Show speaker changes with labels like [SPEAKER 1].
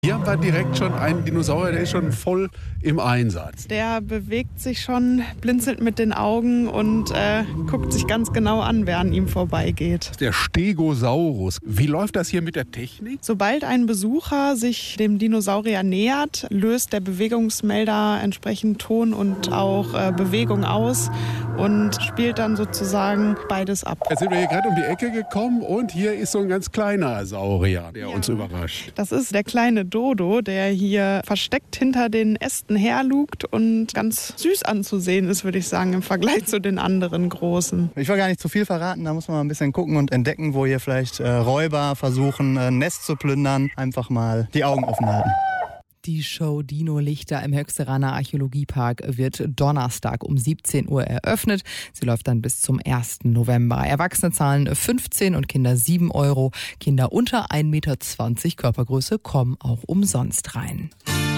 [SPEAKER 1] Hier haben wir direkt schon einen Dinosaurier, der ist schon voll im Einsatz.
[SPEAKER 2] Der bewegt sich schon, blinzelt mit den Augen und guckt sich ganz genau an, wer an ihm vorbeigeht.
[SPEAKER 1] Der Stegosaurus. Wie läuft das hier mit der Technik?
[SPEAKER 2] Sobald ein Besucher sich dem Dinosaurier nähert, löst der Bewegungsmelder entsprechend Ton und auch Bewegung aus und spielt dann sozusagen beides ab.
[SPEAKER 1] Jetzt sind wir hier gerade um die Ecke gekommen und hier ist so ein ganz kleiner Saurier, der uns überrascht.
[SPEAKER 2] Das ist der kleine Dodo, der hier versteckt hinter den Ästen herlugt und ganz süß anzusehen ist, würde ich sagen, im Vergleich zu den anderen großen.
[SPEAKER 3] Ich will gar nicht zu viel verraten, da muss man mal ein bisschen gucken und entdecken, wo hier vielleicht Räuber versuchen, ein Nest zu plündern. Einfach mal die Augen offen halten.
[SPEAKER 4] Die Show Dino-Lichter im Höchsteraner Archäologiepark wird Donnerstag um 17 Uhr eröffnet. Sie läuft dann bis zum 1. November. Erwachsene zahlen 15 und Kinder 7 Euro. Kinder unter 1,20 Meter Körpergröße kommen auch umsonst rein.